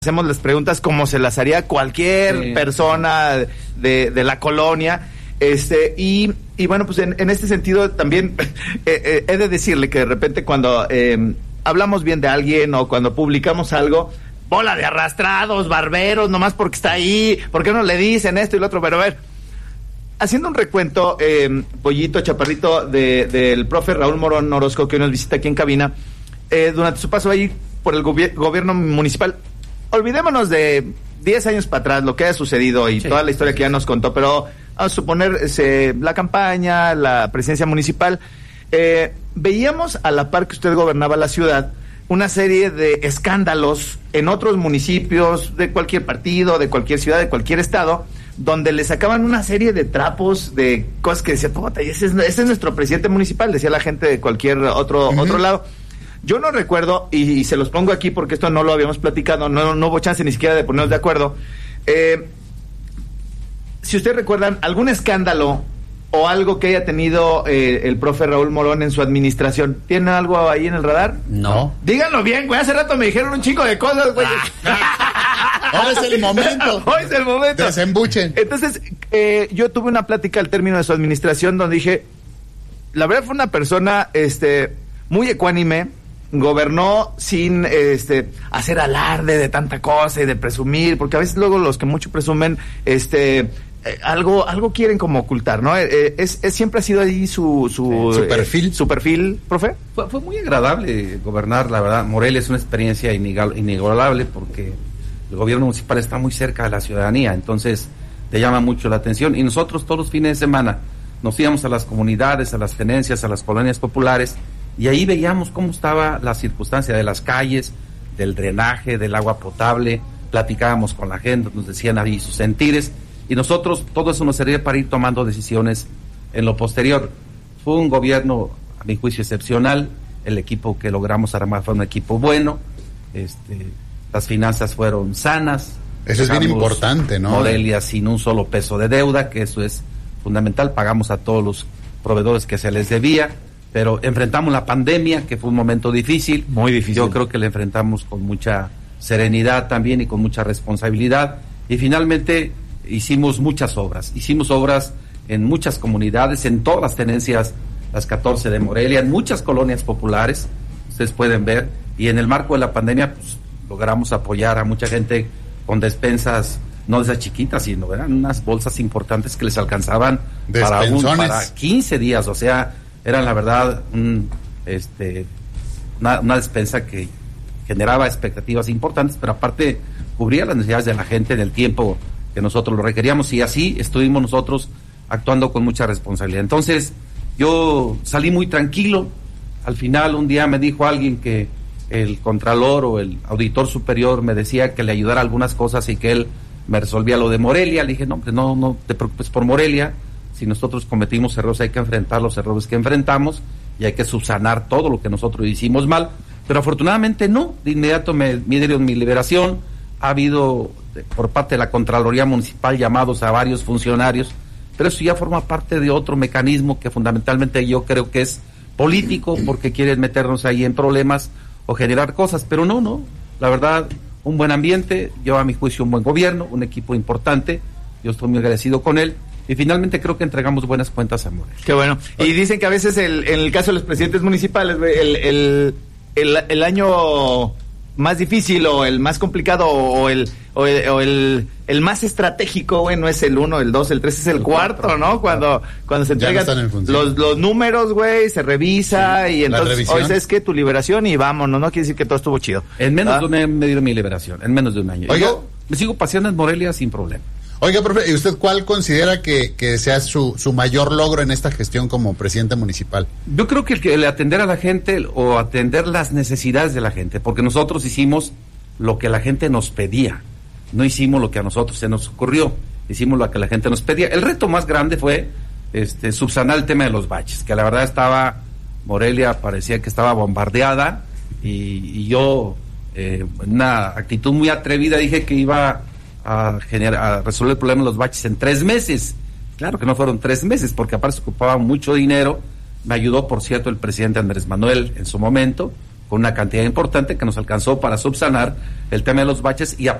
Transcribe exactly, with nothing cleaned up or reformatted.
Hacemos las preguntas como se las haría cualquier sí. persona de, de la colonia, este y, y bueno, pues en, en este sentido también eh, eh, he de decirle que de repente cuando eh, hablamos bien de alguien o cuando publicamos algo, bola de arrastrados, barberos, nomás porque está ahí, ¿por qué no le dicen esto y lo otro? Pero a ver, haciendo un recuento, eh, Pollito, Chaparrito, de, del profe Raúl Morón Orozco, que hoy nos visita aquí en cabina, eh, durante su paso ahí por el gobi- gobierno municipal, olvidémonos de diez años para atrás, lo que ha sucedido y sí, toda la historia sí, que ya nos contó, pero vamos a suponer ese, la campaña, la presidencia municipal. Eh, veíamos a la par que usted gobernaba la ciudad una serie de escándalos en otros municipios de cualquier partido, de cualquier ciudad, de cualquier estado, donde le sacaban una serie de trapos, de cosas que decía, puta, ese es, ese es nuestro presidente municipal, decía la gente de cualquier otro, uh-huh. otro lado. Yo no recuerdo, y, y se los pongo aquí porque esto no lo habíamos platicado, no, no hubo chance ni siquiera de ponernos de acuerdo. Eh, si ustedes recuerdan, algún escándalo o algo que haya tenido eh, el profe Raúl Morón en su administración, ¿tiene algo ahí en el radar? No. Díganlo bien, güey, hace rato me dijeron un chingo de cosas, güey. Ahora es el momento. Hoy es el momento. Desembuchen. Entonces, eh, yo tuve una plática al término de su administración donde dije, la verdad fue una persona este, muy ecuánime, gobernó sin este hacer alarde de tanta cosa y de presumir, porque a veces luego los que mucho presumen este eh, algo algo quieren como ocultar, ¿no? Eh, es, es siempre ha sido ahí su su, sí, su perfil, eh, su perfil, profe. Fue, fue muy agradable gobernar, la verdad. Morelia es una experiencia inigualable porque el gobierno municipal está muy cerca de la ciudadanía, entonces te llama mucho la atención. Y nosotros todos los fines de semana nos íbamos a las comunidades, a las tenencias, a las colonias populares, y ahí veíamos cómo estaba la circunstancia de las calles, del drenaje, del agua potable, platicábamos con la gente, nos decían ahí sus sentires, y nosotros, todo eso nos servía para ir tomando decisiones en lo posterior. Fue un gobierno, a mi juicio, excepcional, el equipo que logramos armar fue un equipo bueno, este, las finanzas fueron sanas. Eso es bien importante, ¿no? Morelia sin un solo peso de deuda, que eso es fundamental, pagamos a todos los proveedores que se les debía, pero enfrentamos la pandemia, que fue un momento difícil. Muy difícil. Yo creo que la enfrentamos con mucha serenidad también y con mucha responsabilidad. Y finalmente hicimos muchas obras. Hicimos obras en muchas comunidades, en todas las tenencias, las catorce de Morelia, en muchas colonias populares, ustedes pueden ver. Y en el marco de la pandemia, pues, logramos apoyar a mucha gente con despensas, no de esas chiquitas, sino eran unas bolsas importantes que les alcanzaban para, un, para quince días, o sea, eran la verdad un, este, una, una despensa que generaba expectativas importantes, pero aparte cubría las necesidades de la gente en el tiempo que nosotros lo requeríamos, y así estuvimos nosotros actuando con mucha responsabilidad. Entonces yo salí muy tranquilo. Al final un día me dijo alguien que el contralor o el auditor superior me decía que le ayudara algunas cosas y que él me resolvía lo de Morelia. Le dije, no, pues no, no te preocupes por Morelia. Si nosotros cometimos errores, hay que enfrentar los errores que enfrentamos y hay que subsanar todo lo que nosotros hicimos mal. Pero afortunadamente no, de inmediato me, me dieron mi liberación. Ha habido por parte de la Contraloría Municipal llamados a varios funcionarios, pero eso ya forma parte de otro mecanismo que fundamentalmente yo creo que es político, porque quieren meternos ahí en problemas o generar cosas, pero no, no, la verdad, un buen ambiente, yo a mi juicio un buen gobierno, un equipo importante, yo estoy muy agradecido con él. Y finalmente creo que entregamos buenas cuentas a Morelia. Qué bueno. Y dicen que a veces el, en el caso de los presidentes municipales, el, el, el, el año más difícil o el más complicado o el o el, o el, el más estratégico, güey, no es el uno, el dos, el tres, es el, el cuarto, cuatro, ¿no? Cuando, cuando se entregan no los, los números, güey, se revisa sí, y entonces, hoy es que tu liberación y vámonos, no quiere decir que todo estuvo chido. En menos ¿Ah? de un año me dieron mi liberación, en menos de un año. Oiga, yo me sigo paseando en Morelia sin problema. Oiga, profe, ¿y usted cuál considera que, que sea su, su mayor logro en esta gestión como presidente municipal? Yo creo que el, que el atender a la gente o atender las necesidades de la gente, porque nosotros hicimos lo que la gente nos pedía, no hicimos lo que a nosotros se nos ocurrió, hicimos lo que la gente nos pedía. El reto más grande fue este, subsanar el tema de los baches, que la verdad estaba, Morelia parecía que estaba bombardeada, y, y yo, eh, en una actitud muy atrevida, dije que iba a generar, a resolver el problema de los baches en tres meses. Claro que no fueron tres meses, porque aparte se ocupaba mucho dinero. Me ayudó, por cierto, el presidente Andrés Manuel en su momento, con una cantidad importante que nos alcanzó para subsanar el tema de los baches y